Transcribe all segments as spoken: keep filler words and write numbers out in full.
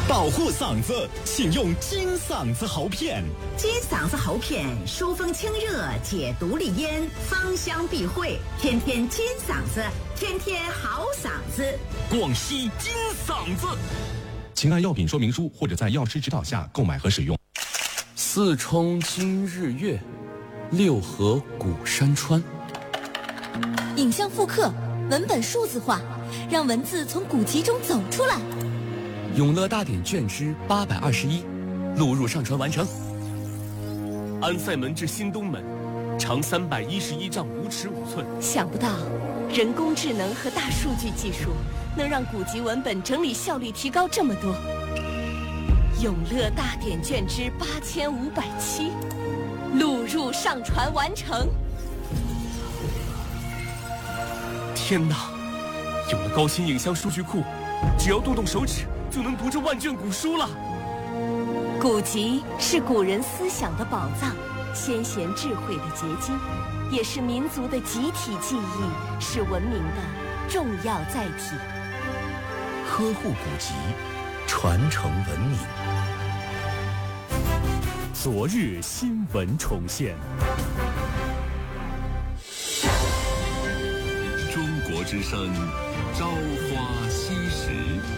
保护嗓子，请用金嗓子喉片。 金嗓子喉片疏风清热，解毒利咽，芳香避秽，天天金嗓子，天天好嗓子。 广西金嗓子，请按药品说明书或者在药师指导下购买和使用。 四冲今日月，六合古山川。 影像复刻，文本数字化，让文字从古籍中走出来。 永乐大典卷之八百二十一，录入上传完成。安塞门至新东门，长三百一十一丈五尺五寸。 想不到，人工智能和大数据技术能让古籍文本整理效率提高这么多。永乐大典卷之八千五百七，录入上传完成。 天哪！有了高清影像数据库，只要动动手指就能读这万卷古书了。 古籍是古人思想的宝藏，先贤智慧的结晶，也是民族的集体记忆，是文明的重要载体。 呵护古籍，传承文明。 昨日新闻重现。 中国之声，朝花夕拾。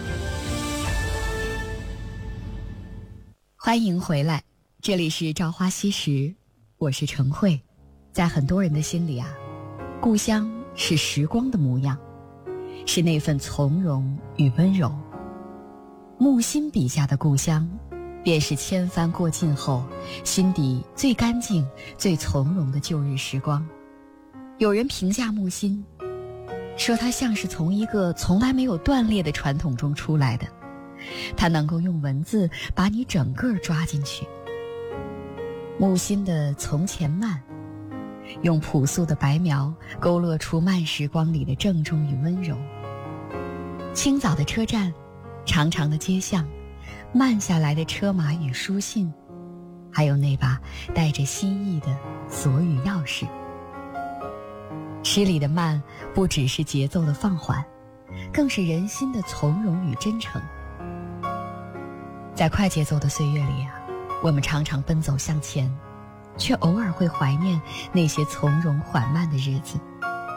欢迎回来，这里是朝花夕拾，我是程慧。在很多人的心里啊，故乡是时光的模样，是那份从容与温柔。木心笔下的故乡，便是千帆过尽后心底最干净最从容的旧日时光。有人评价木心，说他像是从一个从来没有断裂的传统中出来的，他能够用文字把你整个抓进去。木心的从前慢，用朴素的白描勾勒出慢时光里的郑重与温柔。清早的车站，长长的街巷，慢下来的车马与书信，还有那把带着心意的锁语钥匙。诗里的慢不只是节奏的放缓，更是人心的从容与真诚。在快节奏的岁月里啊，我们常常奔走向前，却偶尔会怀念那些从容缓慢的日子。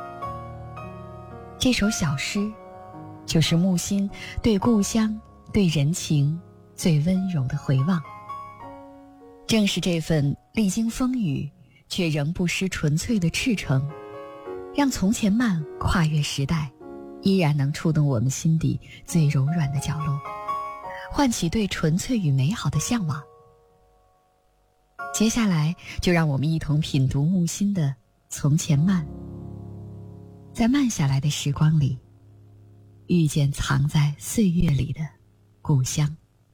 这首小诗就是木心对故乡对人情最温柔的回望。正是这份历经风雨却仍不失纯粹的赤诚，让从前慢跨越时代，依然能触动我们心底最柔软的角落，唤起对纯粹与美好的向往。接下来就让我们一同品读木心的从前慢，在慢下来的时光里，遇见藏在岁月里的故乡。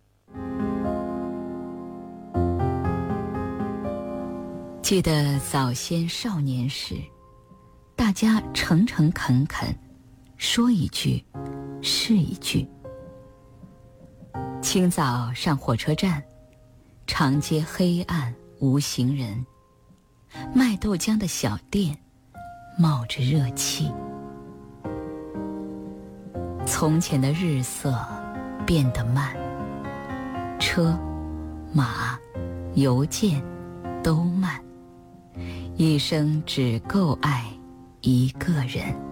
记得早先少年时，大家诚诚恳恳，说一句是一句。清早上火车站，长街黑暗无行人，卖豆浆的小店冒着热气。从前的日色变得慢，车马邮件都慢，一生只够爱一个人。